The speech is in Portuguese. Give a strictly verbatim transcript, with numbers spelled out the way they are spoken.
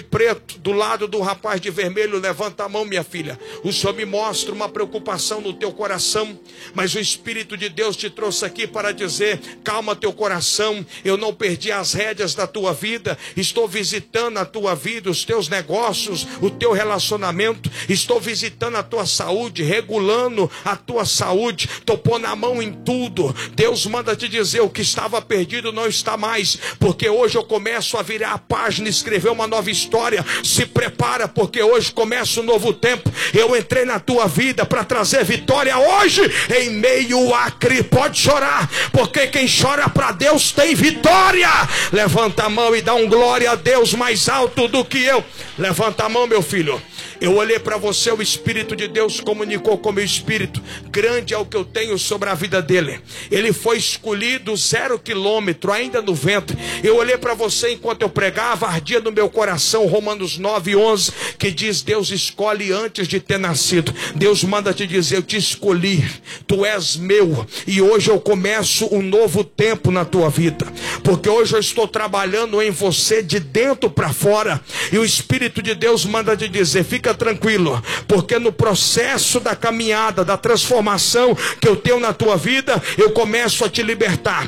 preto do lado do rapaz de vermelho, levanta a mão, minha filha. O Senhor me mostra uma preocupação no teu coração, mas o Espírito de Deus te trouxe aqui para dizer: calma teu coração, eu não perdi as rédeas da tua vida, estou visitando a tua vida, os teus negócios, o teu relacionamento, estou visitando a tua saúde, regulando a tua saúde, estou pondo a mão em tudo. Deus manda te dizer: o que estava perdido não está mais, porque hoje eu começo a virar a página, escrever uma nova história. Se prepara, porque hoje começa um novo tempo. Eu entrei na tua vida para trazer vitória hoje, em meio à crise. Pode chorar, porque quem chora para Deus tem vitória. Levanta a mão e dá um glória a Deus mais alto do que eu. Levanta a mão, meu filho. Eu olhei para você, o Espírito de Deus comunicou com o meu espírito: grande é o que eu tenho sobre a vida dele. Ele foi escolhido zero quilômetro, ainda no ventre. Eu olhei para você enquanto eu pregava, ardia no meu coração Romanos nove, onze, que diz: Deus escolhe antes de ter nascido. Deus manda te dizer: eu te escolhi, tu és meu, e hoje eu começo um novo tempo na tua vida, porque hoje eu estou trabalhando em você de dentro para fora. E o Espírito de Deus manda te dizer: fica tranquilo, porque no processo da caminhada, da transformação que eu tenho na tua vida, eu começo a te libertar.